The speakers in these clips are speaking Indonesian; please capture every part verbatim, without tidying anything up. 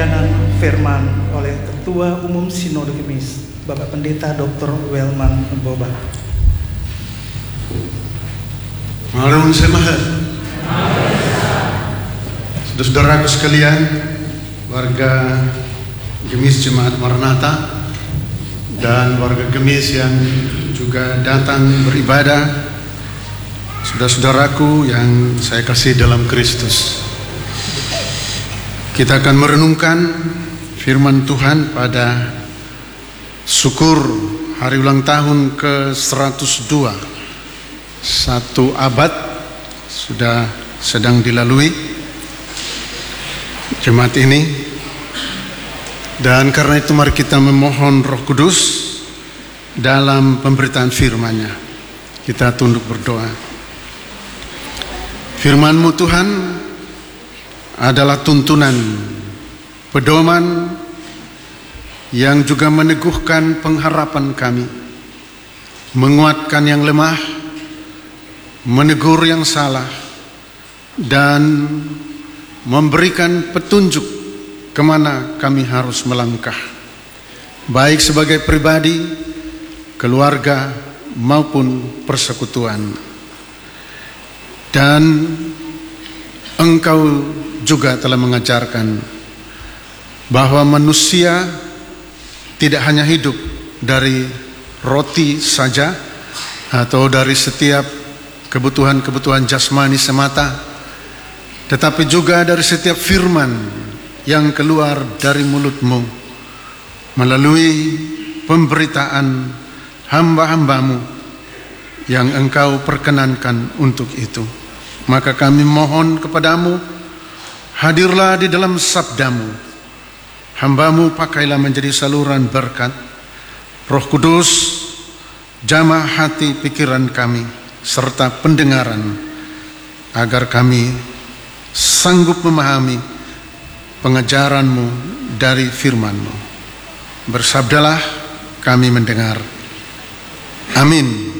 pelayanan firman oleh Ketua Umum Sinode Gemis, Bapak Pendeta Doktor Welman Boba. Marun semahat. Saudara-saudaraku sekalian, warga Gemis Jemaat Maranatha dan warga Gemis yang juga datang beribadah, saudara-saudaraku yang saya kasih dalam Kristus. Kita akan merenungkan firman Tuhan pada syukur hari ulang tahun ke seratus dua. Satu abad sudah sedang dilalui jemaat ini, dan karena itu mari kita memohon Roh Kudus dalam pemberitaan firman-Nya. Kita tunduk berdoa. Firman-Mu Tuhan adalah tuntunan, pedoman yang juga meneguhkan pengharapan kami, menguatkan yang lemah, menegur yang salah, dan memberikan petunjuk kemana kami harus melangkah, baik sebagai pribadi, keluarga, maupun persekutuan. Dan Engkau juga telah mengajarkan bahwa manusia tidak hanya hidup dari roti saja atau dari setiap kebutuhan-kebutuhan jasmani semata, tetapi juga dari setiap firman yang keluar dari mulut-Mu melalui pemberitaan hamba-hamba-Mu yang Engkau perkenankan untuk itu. Maka kami mohon kepadamu, hadirlah di dalam sabda-Mu. Hamba-Mu pakailah menjadi saluran berkat. Roh Kudus, jamah hati pikiran kami serta pendengaran, agar kami sanggup memahami pengajaran-Mu dari firman-Mu. Bersabdalah, kami mendengar. Amin.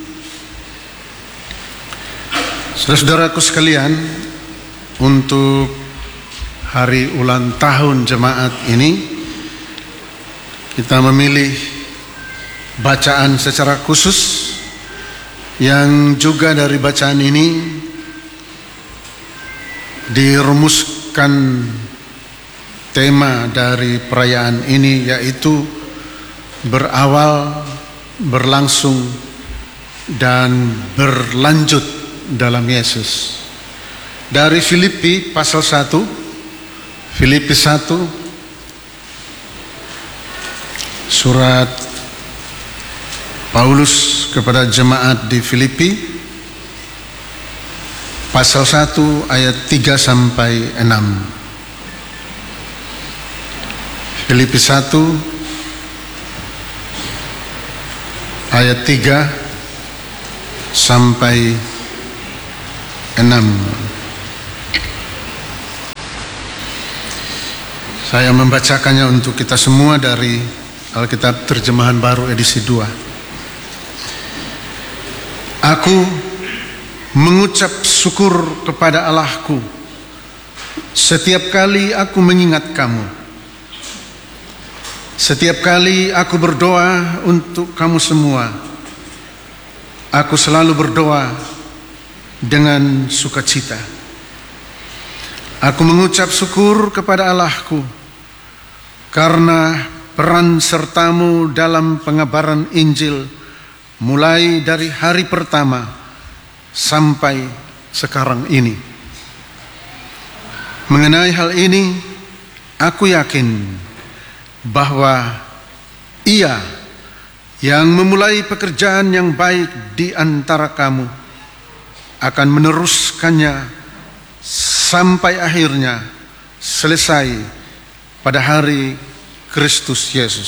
Saudara-saudaraku sekalian, untuk hari ulang tahun jemaat ini, kita memilih bacaan secara khusus, yang juga dari bacaan ini dirumuskan tema dari perayaan ini, yaitu berawal, berlangsung, dan berlanjut dalam Yesus. Dari Filipi pasal satu, Filipi satu, surat Paulus kepada jemaat di Filipi, pasal satu ayat tiga sampai enam. Filipi satu ayat tiga sampai enam. Saya membacakannya untuk kita semua dari Alkitab Terjemahan Baru edisi dua. Aku mengucap syukur kepada Allahku setiap kali aku mengingat kamu. Setiap kali aku berdoa untuk kamu semua, aku selalu berdoa dengan sukacita. Aku mengucap syukur kepada Allahku karena peran sertamu dalam pengabaran Injil mulai dari hari pertama sampai sekarang ini. Mengenai hal ini, aku yakin bahwa Ia yang memulai pekerjaan yang baik di antara kamu akan meneruskannya sampai akhirnya selesai pada hari Kristus Yesus.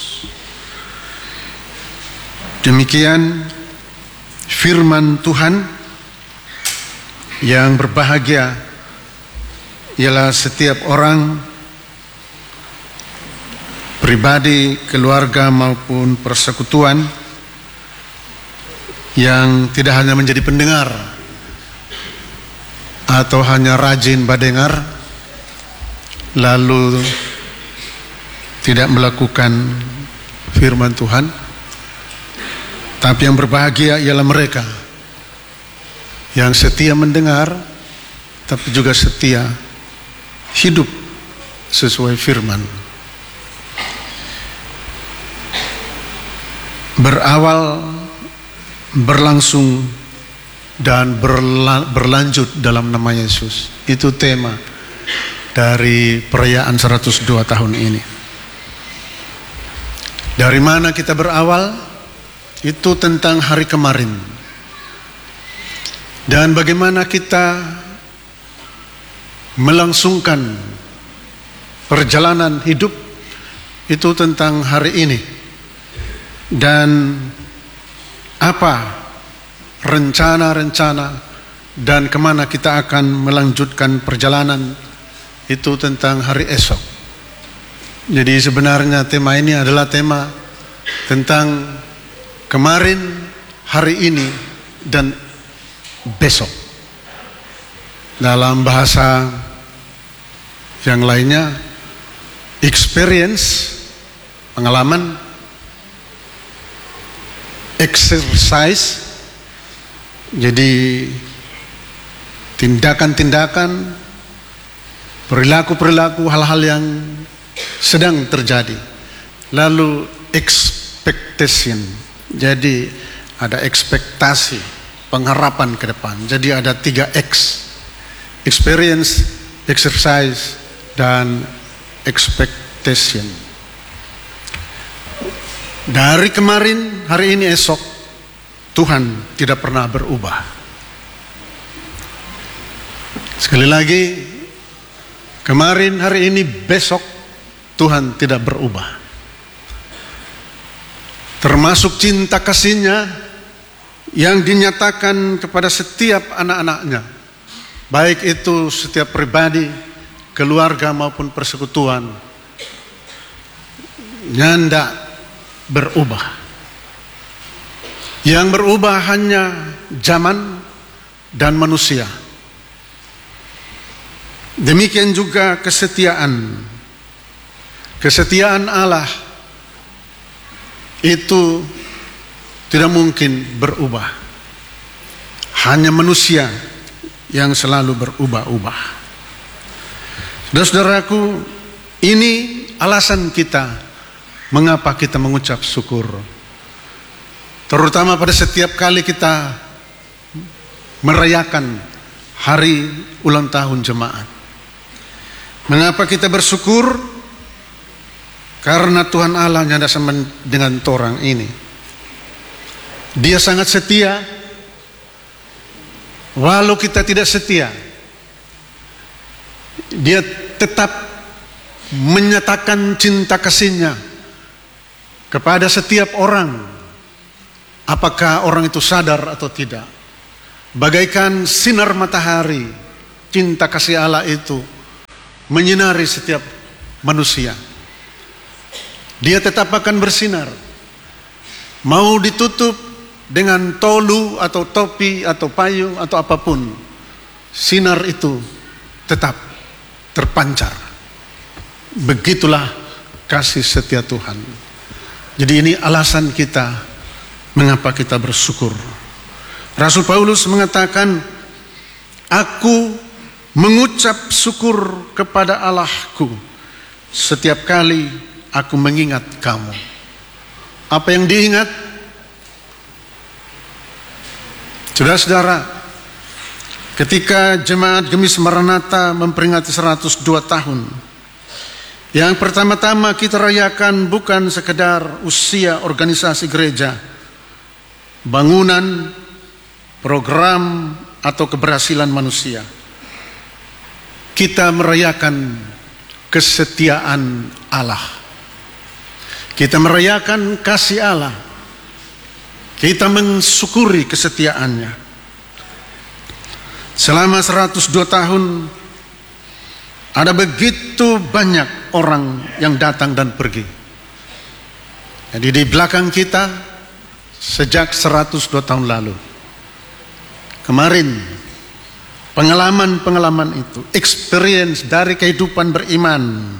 Demikian firman Tuhan. Yang berbahagia ialah setiap orang, pribadi, keluarga maupun persekutuan, yang tidak hanya menjadi pendengar atau hanya rajin badengar, lalu tidak melakukan firman Tuhan. Tapi yang berbahagia ialah mereka yang setia mendengar, tapi juga setia hidup sesuai firman. Berawal, berlangsung, dan berla berlanjut dalam nama Yesus. Itu tema dari perayaan seratus dua tahun ini. Dari mana kita berawal? Itu tentang hari kemarin. Dan bagaimana kita melangsungkan perjalanan hidup itu tentang hari ini. Dan apa rencana-rencana dan kemana kita akan melanjutkan perjalanan itu tentang hari esok. Jadi sebenarnya tema ini adalah tema tentang kemarin, hari ini, dan besok. Dalam bahasa yang lainnya, experience, pengalaman, exercise, jadi tindakan-tindakan, perilaku-perilaku, hal-hal yang sedang terjadi. Lalu expectation, jadi ada ekspektasi, pengharapan ke depan. Jadi ada tiga X, experience, exercise, dan expectation. Dari kemarin, hari ini, esok, Tuhan tidak pernah berubah. Sekali lagi, kemarin, hari ini, besok, Tuhan tidak berubah. Termasuk cinta kasih-Nya yang dinyatakan kepada setiap anak-anaknya, baik itu setiap pribadi, keluarga maupun persekutuan, nyanda berubah. Yang berubah hanya zaman dan manusia. Demikian juga kesetiaan. Kesetiaan Allah itu tidak mungkin berubah. Hanya manusia yang selalu berubah-ubah. Saudara-saudaraku, ini alasan kita mengapa kita mengucap syukur. Terutama pada setiap kali kita merayakan hari ulang tahun jemaat. Mengapa kita bersyukur? Karena Tuhan Allah yang ada sama dengan orang ini. Dia sangat setia. Walau kita tidak setia, Dia tetap menyatakan cinta kasih-Nya kepada setiap orang, apakah orang itu sadar atau tidak. Bagaikan sinar matahari, cinta kasih Allah itu menyinari setiap manusia. Dia tetap akan bersinar. Mau ditutup dengan tolu atau topi atau payung atau apapun, sinar itu tetap terpancar. Begitulah kasih setia Tuhan. Jadi ini alasan kita mengapa kita bersyukur. Rasul Paulus mengatakan, aku mengucap syukur kepada Allahku setiap kali aku mengingat kamu. Apa yang diingat? Saudara-saudara, ketika Jemaat Gemis Maranatha memperingati seratus dua tahun, yang pertama-tama kita rayakan bukan sekedar usia organisasi gereja, bangunan, program, atau keberhasilan manusia. Kita merayakan kesetiaan Allah. Kita merayakan kasih Allah. Kita mensyukuri kesetiaannya. Selama seratus dua tahun, ada begitu banyak orang yang datang dan pergi. Jadi di belakang kita, sejak seratus dua tahun lalu, kemarin pengalaman-pengalaman itu, experience dari kehidupan beriman.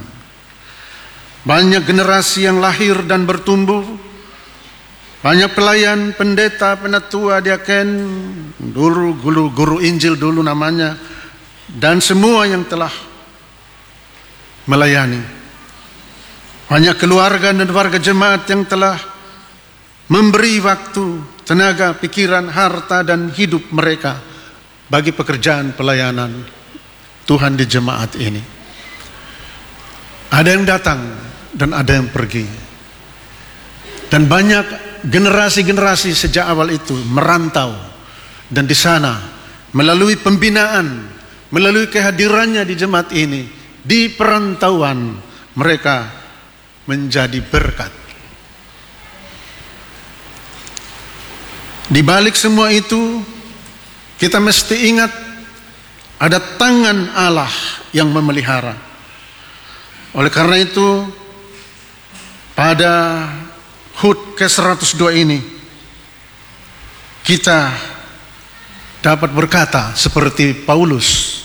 Banyak generasi yang lahir dan bertumbuh, banyak pelayan, pendeta, penatua, diaken, dulu guru, guru Injil dulu namanya, dan semua yang telah melayani. Banyak keluarga dan warga jemaat yang telah memberi waktu, tenaga, pikiran, harta, dan hidup mereka bagi pekerjaan pelayanan Tuhan di jemaat ini. Ada yang datang dan ada yang pergi. Dan banyak generasi-generasi sejak awal itu merantau, dan di sana melalui pembinaan, melalui kehadirannya di jemaat ini, di perantauan mereka menjadi berkat. Di balik semua itu, kita mesti ingat ada tangan Allah yang memelihara. Oleh karena itu, pada H U T ke seratus dua ini, kita dapat berkata seperti Paulus,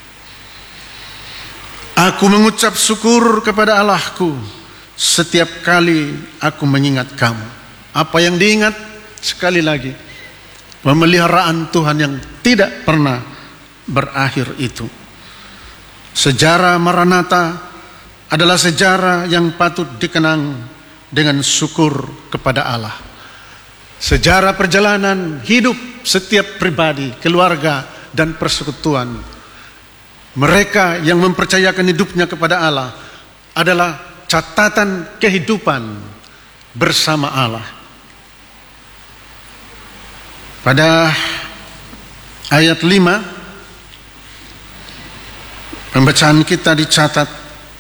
aku mengucap syukur kepada Allahku setiap kali aku mengingat kamu. Apa yang diingat? Sekali lagi, pemeliharaan Tuhan yang tidak pernah berakhir itu. Sejarah Maranatha adalah sejarah yang patut dikenang dengan syukur kepada Allah. Sejarah perjalanan hidup setiap pribadi, keluarga, dan persekutuan mereka yang mempercayakan hidupnya kepada Allah adalah catatan kehidupan bersama Allah. Pada ayat lima, pembacaan kita dicatat,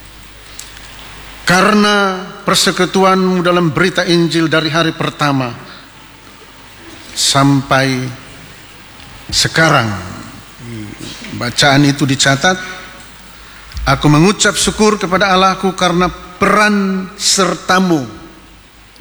karena persekutuanmu dalam berita Injil dari hari pertama sampai sekarang. Bacaan itu dicatat, aku mengucap syukur kepada Allahku karena peran sertamu